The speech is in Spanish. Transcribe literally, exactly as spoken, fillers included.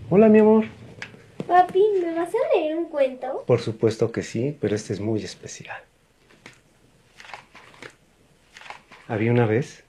Hola, mi amor. Papi, ¿me vas a leer un cuento? Por supuesto que sí, pero este es muy especial. Había una vez